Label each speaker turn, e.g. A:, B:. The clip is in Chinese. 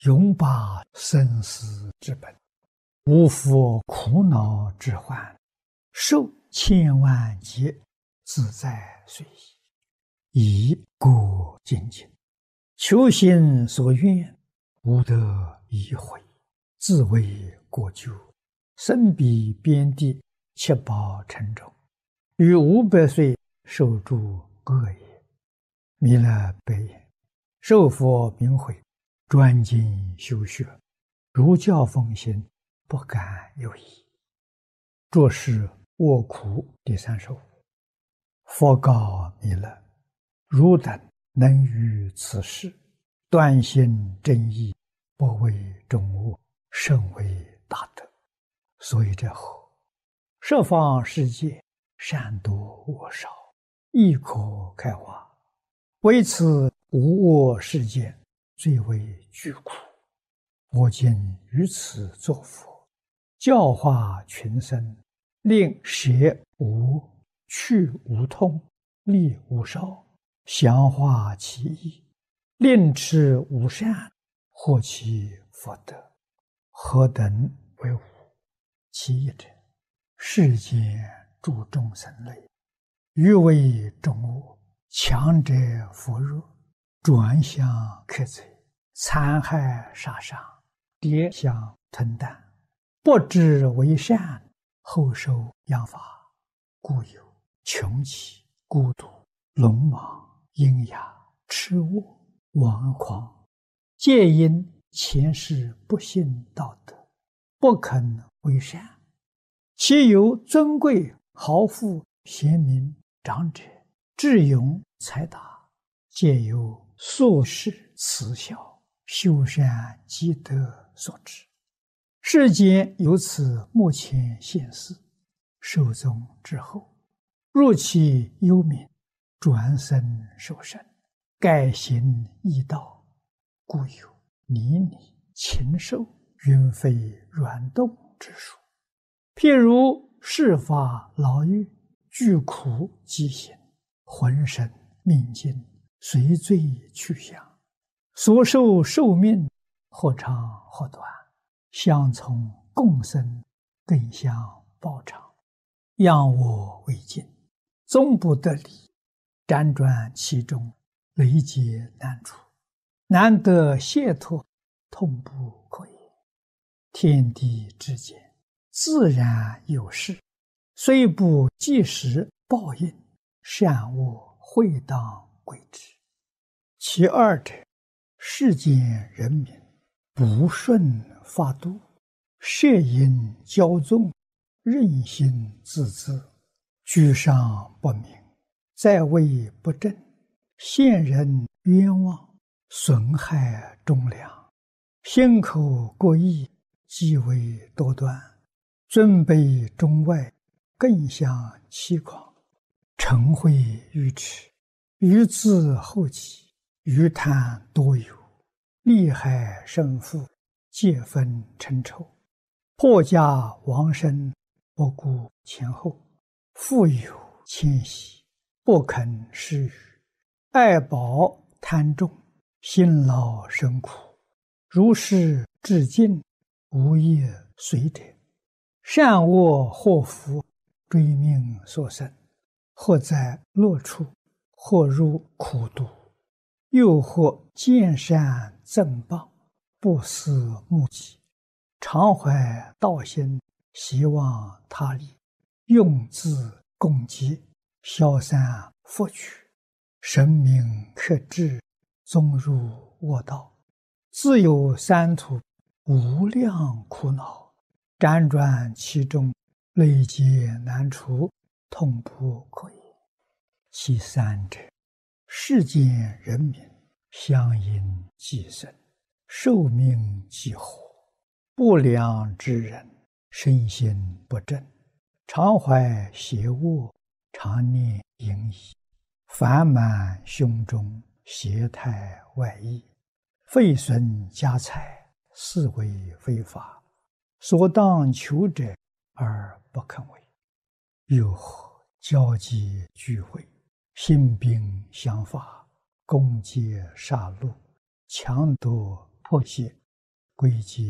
A: 永拔生死之本，无复苦恼之患，受千万劫，自在随意，以故精进，求心所愿，无得已悔，自为过咎，身彼边地，七宝沉重，于500岁受诸恶业。弥勒白言：受佛名诲，专精修学，如教奉行，不敢有异。作是卧苦第35。佛告弥勒：汝等能于此事，断心正义，不为众恶，甚为大德。所以者何？十方世界，善多恶少，亦可开化。为此无恶世界，最为巨苦。我今于此作佛，教化群生，令舍无、去无痛，利无少，详化其意，令持无善，获其福德。何等为无？其一者，世间诸众生类，欲为众恶，强者扶弱，转向克贼，残害杀伤，跌相吞啖，不知为善，后受殃罚，故有穷奇、孤独、聋盲、喑哑、痴卧、顽狂，皆因前世不信道德，不肯为善。其有尊贵、豪富、贤明、长者、智勇、才达，皆由宿世慈孝、修善积德所致。世间由此目前现世，寿终之后，入其幽冥，转生受生，改行异道，故有泥泞、禽兽、云飞软动之说。譬如世法牢狱，具苦疾行，浑身命尽，随罪去向，所受寿命或长或短，相从共生，更相报偿，仰我为镜，终不得离，辗转其中，累劫难除，难得解脱，痛不可言。天地之间，自然有事，虽不即时报应，善恶会当归之。其二者，世间人民不顺法度，摄引骄纵，任性自恣，居上不明，在位不正，陷人冤枉，损害忠良，心口过意，极为多端，尊卑中外，更相欺诳，嗔恚愚痴，愚自后己，愚贪多有，利害胜负，皆分称仇，破家亡身，不顾前后，富有谦息，不肯施予，爱宝贪重，辛劳生苦，如是至尽，无业随者，善恶祸福，追命所生，或在乐处，或入苦毒，又或见善赠谤，不思目己，常怀道心，希望他利，用自共济，消散福取，神明克制，终入恶道，自有三途，无量苦恼，辗转其中，累劫难除，痛不可言。其三者，世间人民相因寄生，寿命既活，不良之人，身心不正，常怀邪恶，常念淫逸，烦满胸中，邪态外溢，废损家财，是为非法，所当求者而不肯为。又何交际聚会，兴兵相伐，攻击杀戮，强夺迫胁， 归结